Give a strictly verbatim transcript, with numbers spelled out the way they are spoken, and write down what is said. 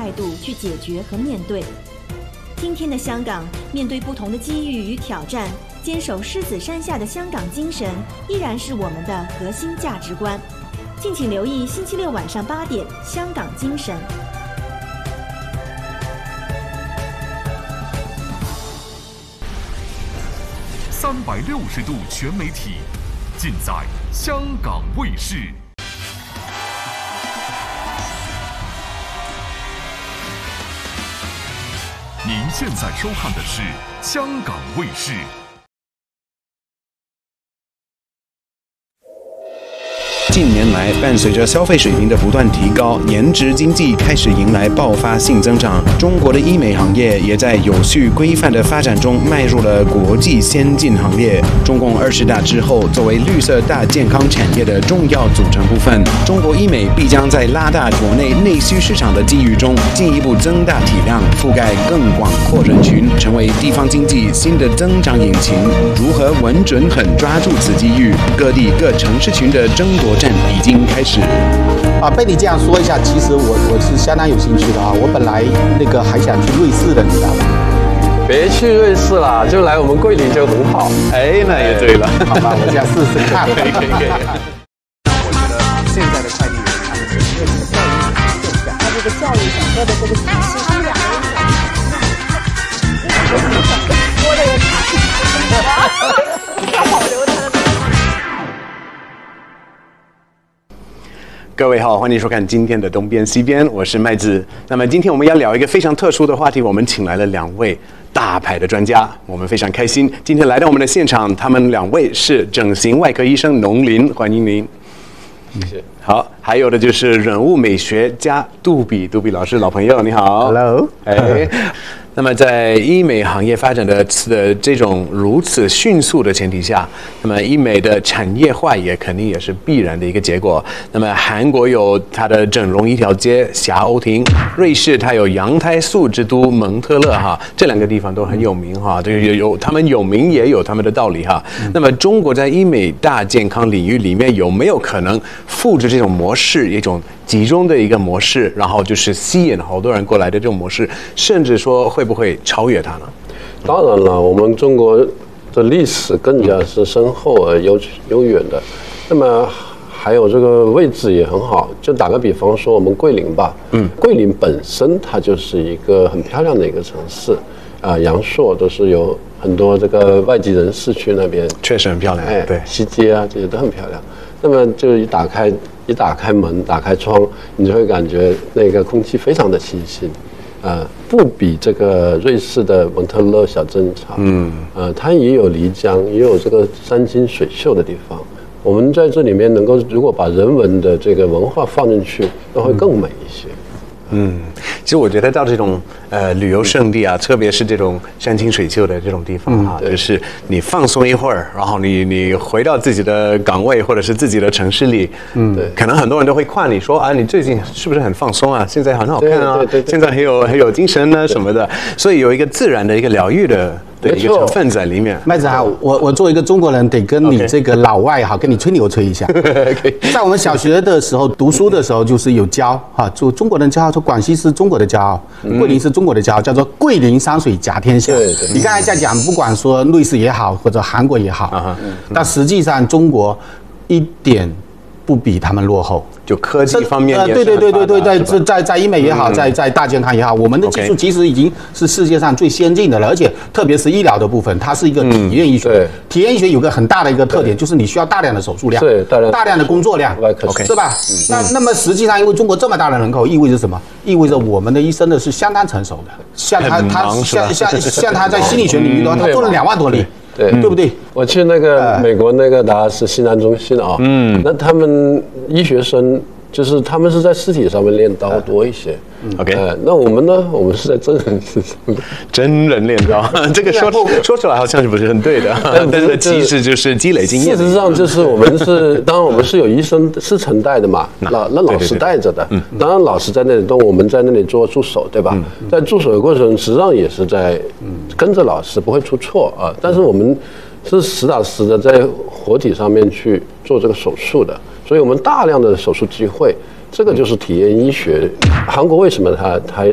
态度去解决和面对。今天的香港，面对不同的机遇与挑战，坚守狮子山下的香港精神，依然是我们的核心价值观。敬请留意星期六晚上八点，《香港精神》。 三百六十度全媒体，尽在香港卫视。您现在收看的是香港卫视。 近年来，伴随着消费水平的不断提高，颜值经济开始迎来爆发性增长。中国的医美行业也在有序规范的发展中迈入了国际先进行列。中共二十大之后，作为绿色大健康产业的重要组成部分，中国医美必将在拉大国内内需市场的机遇中，进一步增大体量，覆盖更广阔人群，成为地方经济新的增长引擎。如何稳准狠抓住此机遇？各地各城市群的争夺战已经开始啊！被你这样说一下，其实我我是相当有兴趣的啊！我本来那个还想去瑞士的，你知道吧？ 别去瑞士啦，就来我们桂林就很好。 哎，那也对了，好吧，我这样试试看。 可以可以可以。 我觉得现在的快递员他们是为什么教育更加？ 他这个教育整个的这个体系是两个人我的人要保留他的。 各位好，欢迎收看今天的东边西边，我是麦子。那么今天我们要聊一个非常特殊的话题，我们请来了两位大牌的专家，我们非常开心，今天来到我们的现场，他们两位是整形外科医生农林，欢迎您。 谢谢。 好，还有的就是人物美学家杜比，杜比老师，老朋友，你好。 Hello。 哎。那么在医美行业发展的的这种如此迅速的前提下，那么医美的产业化也肯定也是必然的一个结果。那么韩国有它的整容一条街霞欧亭，瑞士它有羊胎素之都蒙特勒哈，这两个地方都很有名哈，这个有有他们有名也有他们的道理哈。那么中国在医美大健康领域里面有没有可能复制这种模式，一种集中的一个模式，然后就是吸引好多人过来的这种模式，甚至说会不会超越它呢？ 当然了，我们中国的历史更加是深厚而悠悠远的，那么还有这个位置也很好。就打个比方说，我们桂林吧，嗯，桂林本身它就是一个很漂亮的一个城市，啊、呃，阳朔都是有很多这个外籍人士去那边， 确实很漂亮，哎，对， 西街啊这些都很漂亮。那么就一打开一打开门，打开窗，你就会感觉那个空气非常的清新。呃，不比这个瑞士的蒙特勒小镇差。嗯，呃，它也有漓江，也有这个山清水秀的地方。我们在这里面能够，如果把人文的这个文化放进去，那会更美一些。 嗯，其实我觉得到这种呃旅游胜地啊，特别是这种山清水秀的这种地方啊，嗯、就是你放松一会儿，然后你你回到自己的岗位或者是自己的城市里，嗯，对，可能很多人都会夸你说啊，你最近是不是很放松啊？现在很好看啊，对对对对，现在很有很有精神呢什么的，所以有一个自然的一个疗愈的。的一个成分在里面。 麦子好，我我作为一个中国人，得跟你这个老外哈，跟你吹牛吹一下。在我们小学的时候读书的时候，就是有教哈，就中国人骄傲，说广西是中国的骄傲，桂林是中国的骄傲，叫做桂林山水甲天下。对对。你刚才在讲，不管说瑞士也好，或者韩国也好，但实际上中国一点不比他们落后。 就科技方面也是呃，对对对对对对，在在在医美也好，在在大健康也好，我们的技术其实已经是世界上最先进的了，而且特别是医疗的部分，它是一个体验医学。对，体验医学有个很大的一个特点，就是你需要大量的手术量， 对，大量大量的工作量 ，OK， 是吧？那那么实际上，因为中国这么大的人口，意味着什么？意味着我们的医生呢是相当成熟的，像他他像像像他在心理学领域的话，他做了两万多例。 对， 对不对？ 我去那个美国那个达拉斯西南中心啊，嗯，那他们医学生就是他们是在尸体上面练刀多一些。 OK， 呃，那我们呢？我们是在真人身上， 真人练刀，这个说说出来好像是不是很对的，但是其实就是积累经验。 事实上，就是我们是，当然我们是有医生师承带的嘛，老那老师带着的。当然老师在那里动，我们在那里做助手，对吧？在助手的过程，实际上也是在跟着老师，不会出错啊。但是我们是实打实的在活体上面去做这个手术的，所以我们大量的手术机会。这个就是体验医学。韩国为什么它它